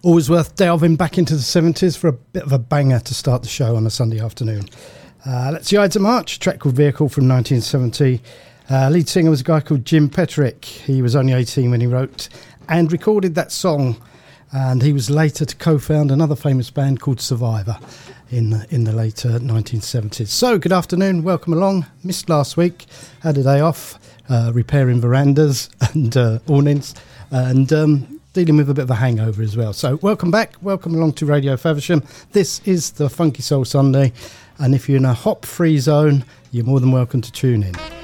Always worth delving back into the 70s for a bit of a banger to start the show on a Sunday afternoon. Let's the Ides of March, a track called Vehicle from 1970. Lead singer was a guy called Jim Petrick. He was only 18 when he wrote and recorded that song, and he was later to co-found another famous band called Survivor in the later 1970s. So, good afternoon, welcome along. Missed last week, had a day off, repairing verandas and awnings, and dealing with a bit of a hangover as well. So welcome back, welcome along to Radio Faversham. This is the Funky Soul Sunday, and if you're in a hop-free zone, you're more than welcome to tune in.